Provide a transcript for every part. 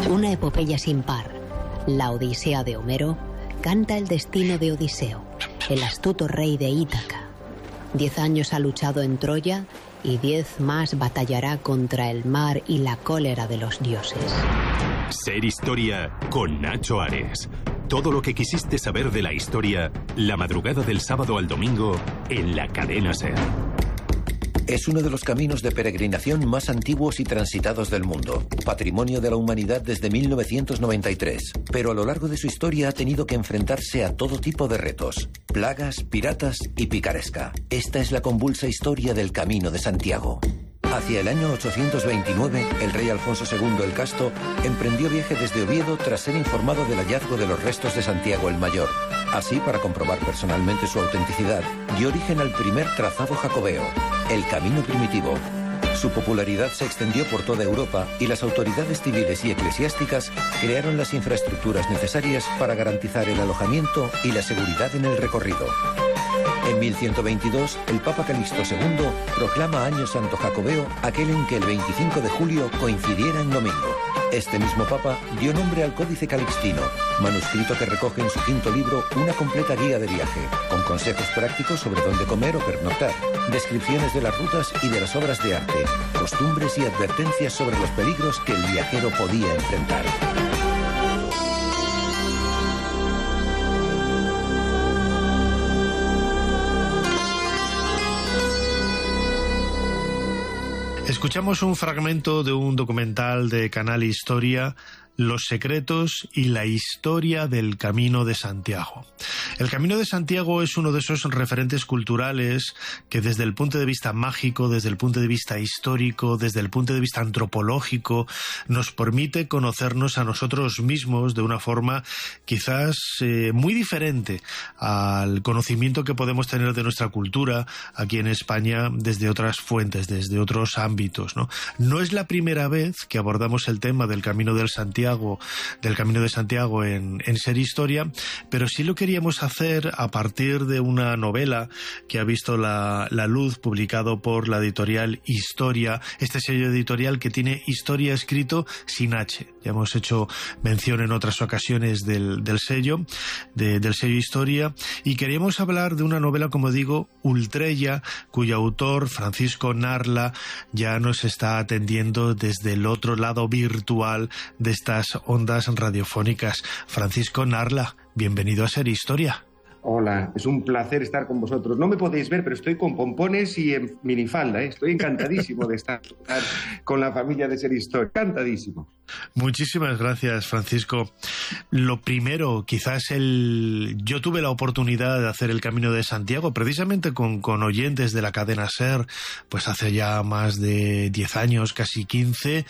Una epopeya sin par, la Odisea de Homero, canta el destino de Odiseo, el astuto rey de Ítaca. 10 años ha luchado en Troya y 10 más batallará contra el mar y la cólera de los dioses. Ser Historia con Nacho Ares. Todo lo que quisiste saber de la historia, la madrugada del sábado al domingo en la cadena SER. Es uno de los caminos de peregrinación más antiguos y transitados del mundo, patrimonio de la humanidad desde 1993, pero a lo largo de su historia ha tenido que enfrentarse a todo tipo de retos, plagas, piratas y picaresca. Esta es la convulsa historia del Camino de Santiago. Hacia el año 829, el rey Alfonso II el Casto emprendió viaje desde Oviedo tras ser informado del hallazgo de los restos de Santiago el Mayor. Así, para comprobar personalmente su autenticidad, dio origen al primer trazado jacobeo, el Camino Primitivo. Su popularidad se extendió por toda Europa y las autoridades civiles y eclesiásticas crearon las infraestructuras necesarias para garantizar el alojamiento y la seguridad en el recorrido. En 1122, el Papa Calixto II proclama Año Santo Jacobeo, aquel en que el 25 de julio coincidiera en domingo. Este mismo Papa dio nombre al Códice Calixtino, manuscrito que recoge en su 5º libro una completa guía de viaje, con consejos prácticos sobre dónde comer o pernoctar, descripciones de las rutas y de las obras de arte, costumbres y advertencias sobre los peligros que el viajero podía enfrentar. Escuchamos un fragmento de un documental de Canal Historia, Los secretos y la historia del Camino de Santiago. El Camino de Santiago es uno de esos referentes culturales que desde el punto de vista mágico, desde el punto de vista histórico, desde el punto de vista antropológico, nos permite conocernos a nosotros mismos de una forma quizás muy diferente al conocimiento que podemos tener de nuestra cultura aquí en España desde otras fuentes, desde otros ámbitos, ¿no? No es la primera vez que abordamos el tema del Camino de Santiago en Ser Historia, pero sí lo queríamos hacer a partir de una novela que ha visto la luz, publicado por la editorial Historia, este sello editorial que tiene Historia escrito sin H. Ya hemos hecho mención en otras ocasiones del sello Historia, y queríamos hablar de una novela, como digo, Ultreya, cuyo autor, Francisco Narla, ya nos está atendiendo desde el otro lado virtual de estas ondas radiofónicas. Francisco Narla, bienvenido a Ser Historia. Hola, es un placer estar con vosotros. No me podéis ver, pero estoy con pompones y en minifalda, ¿eh? Estoy encantadísimo de estar con la familia de Ser Historia. Encantadísimo. Muchísimas gracias, Francisco. Lo primero, quizás yo tuve la oportunidad de hacer el Camino de Santiago precisamente con oyentes de la cadena SER, pues hace ya más de 10 años, casi 15.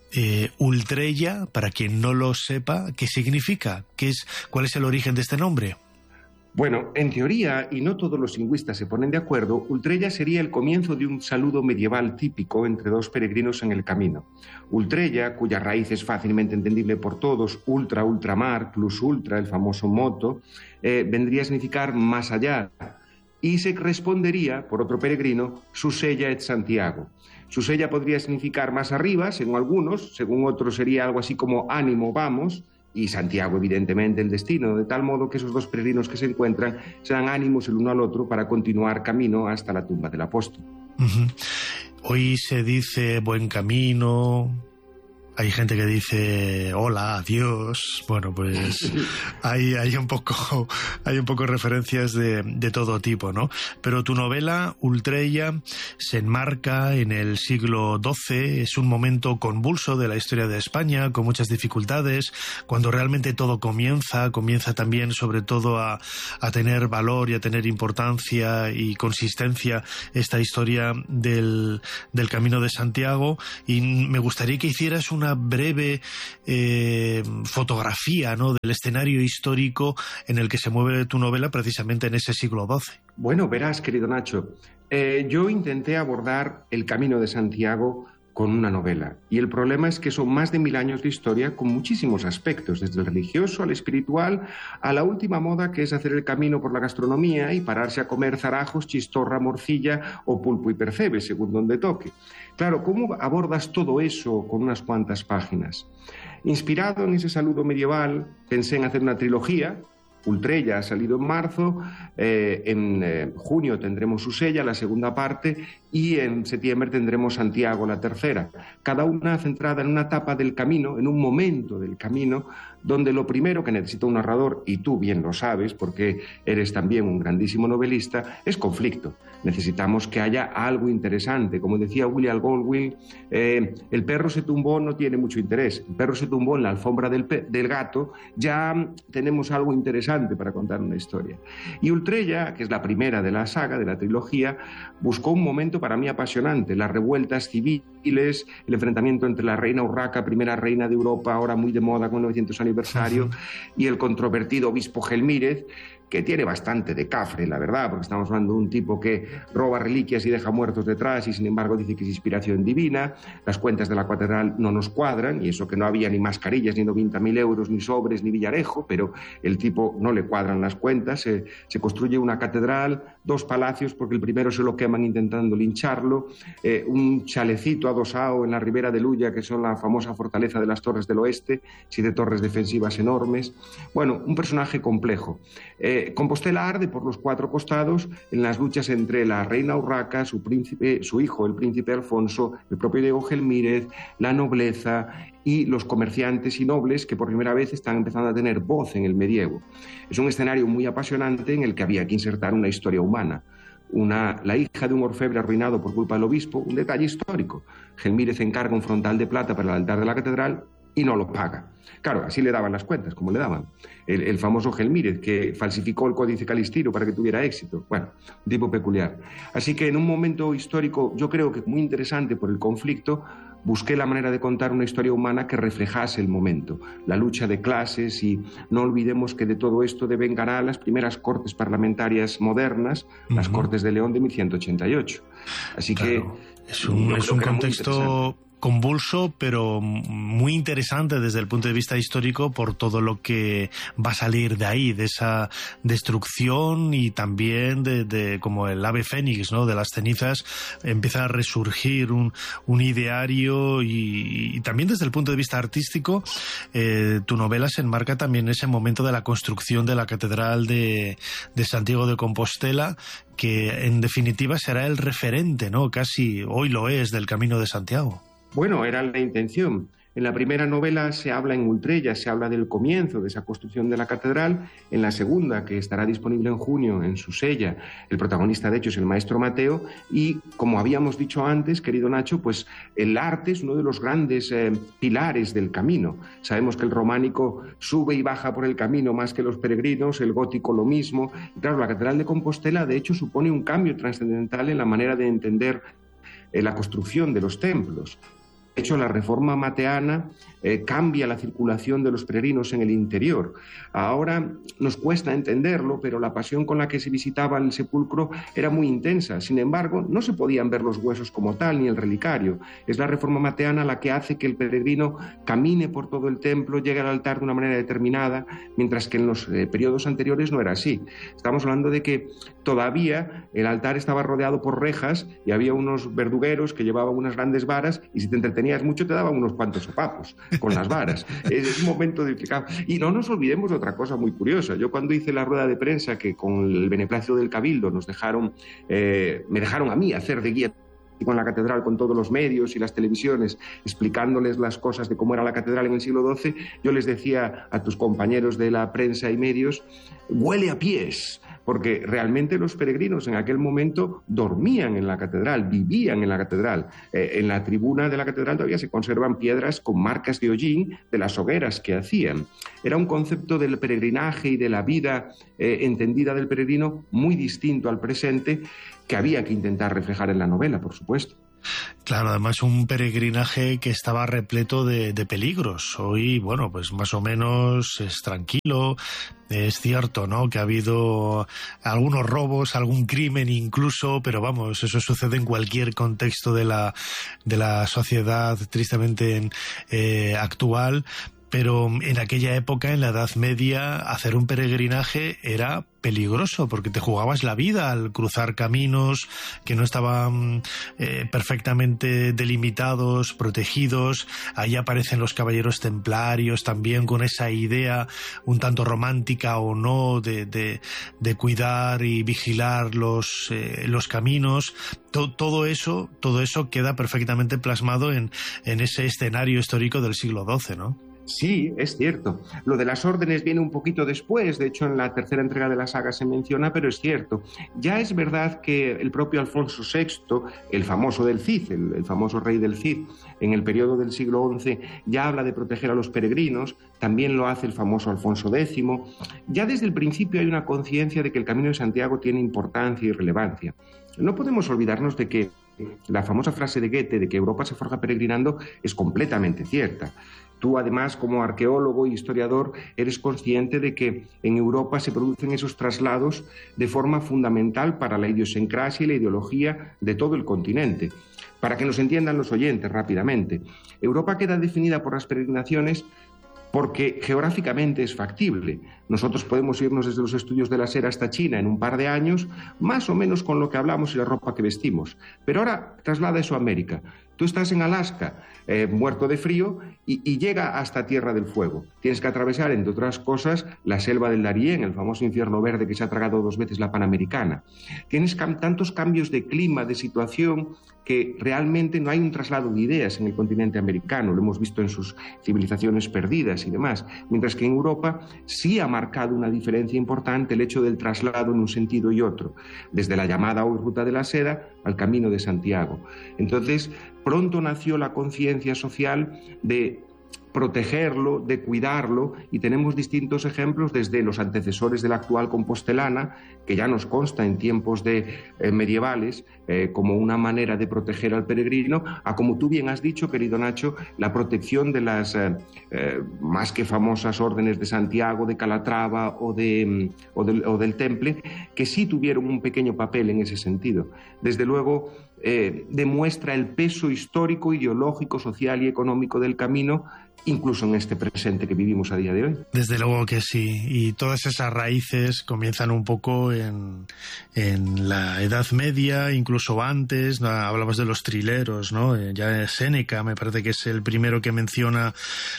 Ultreya, para quien no lo sepa, ¿qué significa? ¿Cuál es el origen de este nombre? Bueno, en teoría, y no todos los lingüistas se ponen de acuerdo, Ultreya sería el comienzo de un saludo medieval típico entre dos peregrinos en el camino. Ultreya, cuya raíz es fácilmente entendible por todos, ultra, ultramar, plus ultra, el famoso moto, vendría a significar más allá, y se respondería, por otro peregrino, Susella et Santiago. Susella podría significar más arriba, según algunos, según otros sería algo así como ánimo, vamos, y Santiago, evidentemente, el destino, de tal modo que esos dos peregrinos que se encuentran serán ánimos el uno al otro para continuar camino hasta la tumba del apóstol. Uh-huh. Hoy se dice buen camino. Hay gente que dice hola, adiós. Bueno, pues hay un poco referencias de todo tipo, ¿no? Pero tu novela, Ultreya, se enmarca en el siglo XII. Es un momento convulso de la historia de España, con muchas dificultades, cuando realmente todo comienza también sobre todo a tener valor y a tener importancia y consistencia esta historia del Camino de Santiago. Y me gustaría que hicieras una breve fotografía, ¿no?, del escenario histórico en el que se mueve tu novela precisamente en ese siglo XII. Bueno, verás, querido Nacho, yo intenté abordar el Camino de Santiago con una novela. Y el problema es que son más de 1000 años de historia con muchísimos aspectos, desde el religioso al espiritual, a la última moda que es hacer el camino por la gastronomía y pararse a comer zarajos, chistorra, morcilla o pulpo y percebe, según donde toque. Claro, ¿cómo abordas todo eso con unas cuantas páginas? Inspirado en ese saludo medieval, pensé en hacer una trilogía. Ultrella ha salido en marzo, en junio tendremos Usella, la segunda parte, y en septiembre tendremos Santiago, la tercera. Cada una centrada en una etapa del camino, en un momento del camino, donde lo primero que necesita un narrador, y tú bien lo sabes porque eres también un grandísimo novelista, es conflicto. Necesitamos que haya algo interesante. Como decía William Goldwyn, el perro se tumbó, no tiene mucho interés. El perro se tumbó en la alfombra del gato, ya tenemos algo interesante para contar una historia. Y Ultrella, que es la primera de la saga, de la trilogía, buscó un momento para mí apasionante, las revueltas civiles, el enfrentamiento entre la reina Urraca, primera reina de Europa, ahora muy de moda con el 900 aniversario, y el controvertido obispo Gelmírez, que tiene bastante de cafre, la verdad, porque estamos hablando de un tipo que roba reliquias y deja muertos detrás y sin embargo dice que es inspiración divina. Las cuentas de la catedral no nos cuadran, y eso que no había ni mascarillas, ni 90.000 euros, ni sobres, ni villarejo, pero el tipo no le cuadran las cuentas. Se construye una catedral, 2 palacios, porque el primero se lo queman intentando lincharlo, un chalecito adosado en la ribera de Luya, que son la famosa fortaleza de las Torres del Oeste, 7 torres defensivas enormes. Bueno, un personaje complejo. Compostela arde por los 4 costados en las luchas entre la reina Urraca, su hijo, el príncipe Alfonso, el propio Diego Gelmírez, la nobleza y los comerciantes y nobles que por primera vez están empezando a tener voz en el medievo. Es un escenario muy apasionante en el que había que insertar una historia humana. La hija de un orfebre arruinado por culpa del obispo, un detalle histórico. Gelmírez encarga un frontal de plata para el altar de la catedral y no lo paga. Claro, así le daban las cuentas, como le daban. El famoso Gelmírez, que falsificó el Códice Calistiro para que tuviera éxito. Bueno, un tipo peculiar. Así que en un momento histórico, yo creo que muy interesante por el conflicto, busqué la manera de contar una historia humana que reflejase el momento, la lucha de clases, y no olvidemos que de todo esto deben ganar las primeras cortes parlamentarias modernas, las Cortes de León de 1188. Así claro, que es un contexto convulso, pero muy interesante desde el punto de vista histórico por todo lo que va a salir de ahí, de esa destrucción, y también de como el ave fénix, ¿no? De las cenizas empieza a resurgir un ideario, y también desde el punto de vista artístico tu novela se enmarca también en ese momento de la construcción de la Catedral de Santiago de Compostela, que en definitiva será el referente, ¿no? Casi hoy lo es, del Camino de Santiago. Bueno, era la intención. En la primera novela se habla en Ultrella, se habla del comienzo de esa construcción de la catedral. En la segunda, que estará disponible en junio en Usella, el protagonista de hecho es el maestro Mateo, y como habíamos dicho antes, querido Nacho, pues el arte es uno de los grandes pilares del camino. Sabemos que el románico sube y baja por el camino más que los peregrinos, el gótico lo mismo. Y claro, la Catedral de Compostela de hecho supone un cambio trascendental en la manera de entender la construcción de los templos. De hecho, la reforma mateana cambia la circulación de los peregrinos en el interior. Ahora nos cuesta entenderlo, pero la pasión con la que se visitaba el sepulcro era muy intensa. Sin embargo, no se podían ver los huesos como tal, ni el relicario. Es la reforma mateana la que hace que el peregrino camine por todo el templo, llegue al altar de una manera determinada, mientras que en los periodos anteriores no era así. Estamos hablando de que todavía el altar estaba rodeado por rejas y había unos verdugueros que llevaban unas grandes varas, y si te entretenías mucho te daban unos cuantos sopapos con las varas. Es un momento delicado. Y no nos olvidemos de otra cosa muy curiosa. Yo cuando hice la rueda de prensa, que con el beneplácito del Cabildo me dejaron a mí hacer de guía con la catedral, con todos los medios y las televisiones, explicándoles las cosas de cómo era la catedral en el siglo XII, yo les decía a tus compañeros de la prensa y medios, huele a pies, porque realmente los peregrinos en aquel momento dormían en la catedral, vivían en la catedral. En la tribuna de la catedral todavía se conservan piedras con marcas de hollín de las hogueras que hacían. Era un concepto del peregrinaje y de la vida entendida del peregrino muy distinto al presente, que había que intentar reflejar en la novela, por supuesto. Claro, además un peregrinaje que estaba repleto de peligros. Hoy, bueno, pues más o menos es tranquilo. Es cierto, ¿no?, que ha habido algunos robos, algún crimen incluso, pero vamos, eso sucede en cualquier contexto de la sociedad tristemente actual. Pero en aquella época, en la Edad Media, hacer un peregrinaje era peligroso porque te jugabas la vida al cruzar caminos que no estaban perfectamente delimitados, protegidos. Ahí aparecen los caballeros templarios también con esa idea un tanto romántica o no de cuidar y vigilar los caminos. Todo eso queda perfectamente plasmado en ese escenario histórico del siglo XII, ¿no? Sí, es cierto. Lo de las órdenes viene un poquito después, de hecho en la tercera entrega de la saga se menciona, pero es cierto. Ya es verdad que el propio Alfonso VI, el famoso del Cid, el famoso rey del Cid, en el periodo del siglo XI, ya habla de proteger a los peregrinos, también lo hace el famoso Alfonso X. Ya desde el principio hay una conciencia de que el Camino de Santiago tiene importancia y relevancia. No podemos olvidarnos de que la famosa frase de Goethe de que Europa se forja peregrinando es completamente cierta. Tú, además, como arqueólogo y historiador, eres consciente de que en Europa se producen esos traslados de forma fundamental para la idiosincrasia y la ideología de todo el continente. Para que nos entiendan los oyentes rápidamente, Europa queda definida por las peregrinaciones porque geográficamente es factible. Nosotros podemos irnos desde los estudios de la SER hasta China en un par de años, más o menos con lo que hablamos y la ropa que vestimos. Pero ahora traslada eso a América. Tú estás en Alaska, muerto de frío, y llega hasta Tierra del Fuego. Tienes que atravesar, entre otras cosas, la selva del Darién, el famoso infierno verde que se ha tragado 2 veces la Panamericana. Tienes tantos cambios de clima, de situación, que realmente no hay un traslado de ideas en el continente americano. Lo hemos visto en sus civilizaciones perdidas y demás. Mientras que en Europa sí ha marcado una diferencia importante el hecho del traslado en un sentido y otro, desde la llamada hoy Ruta de la Seda al Camino de Santiago. Entonces, pronto nació la conciencia social de protegerlo, de cuidarlo, y tenemos distintos ejemplos desde los antecesores de la actual compostelana, que ya nos consta en tiempos medievales como una manera de proteger al peregrino, a, como tú bien has dicho, querido Nacho, la protección de las más que famosas órdenes de Santiago, de Calatrava o del Temple, que sí tuvieron un pequeño papel en ese sentido. Desde luego, demuestra el peso histórico, ideológico, social y económico del camino, incluso en este presente que vivimos a día de hoy. Desde luego que sí, y todas esas raíces comienzan un poco en la Edad Media, incluso antes. Hablabas de los trileros, ¿no? Ya Séneca me parece que es el primero que menciona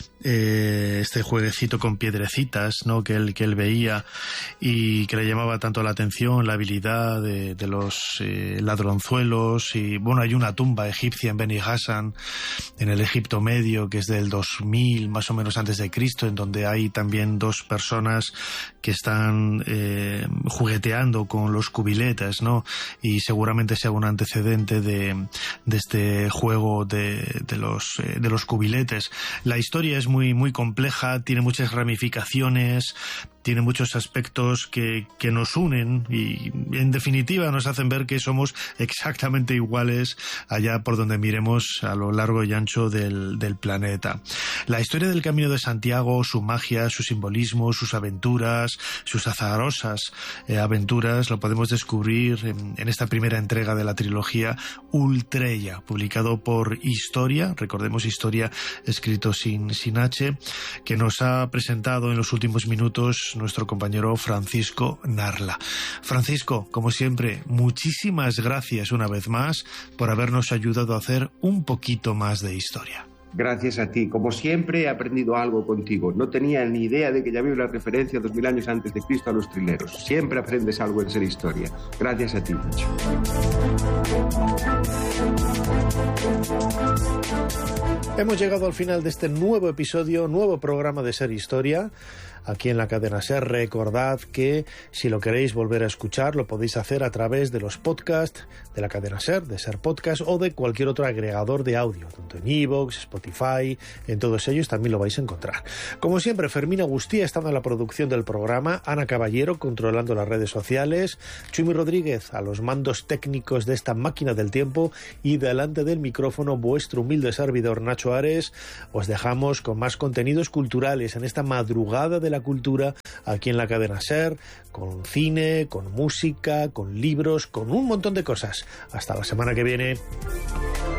este jueguecito con piedrecitas, ¿no?, que él veía y que le llamaba tanto la atención, la habilidad de los ladronzuelos. Y bueno, hay una tumba egipcia en Beni Hassan, en el Egipto Medio, que es del 2000 más o menos antes de Cristo, en donde hay también 2 personas que están jugueteando con los cubiletes, ¿no? Y seguramente sea un antecedente de este juego de los cubiletes. La historia es muy, muy compleja, tiene muchas ramificaciones, tiene muchos aspectos que nos unen y en definitiva nos hacen ver que somos exactamente iguales allá por donde miremos a lo largo y ancho del planeta. La historia del Camino de Santiago, su magia, su simbolismo, sus aventuras, sus azarosas aventuras, lo podemos descubrir en esta primera entrega de la trilogía Ultreya, publicado por Historia, recordemos Historia escrito sin H, que nos ha presentado en los últimos minutos nuestro compañero Francisco Narla. Francisco, como siempre, muchísimas gracias una vez más por habernos ayudado a hacer un poquito más de historia. Gracias a ti. Como siempre, he aprendido algo contigo. No tenía ni idea de que ya había una referencia 2000 años antes de Cristo a los trileros. Siempre aprendes algo en Ser Historia. Gracias a ti, Nacho. Hemos llegado al final de este nuevo episodio, nuevo programa de Ser Historia, aquí en la cadena SER. Recordad que si lo queréis volver a escuchar, lo podéis hacer a través de los podcasts de la cadena SER, de SER Podcast, o de cualquier otro agregador de audio, tanto en iVoox, Spotify, Spotify, en todos ellos también lo vais a encontrar. Como siempre, Fermín Agustí estando en la producción del programa, Ana Caballero controlando las redes sociales, Chumi Rodríguez a los mandos técnicos de esta máquina del tiempo y delante del micrófono vuestro humilde servidor Nacho Ares. Os dejamos con más contenidos culturales en esta madrugada de la cultura aquí en la cadena SER, con cine, con música, con libros, con un montón de cosas. Hasta la semana que viene.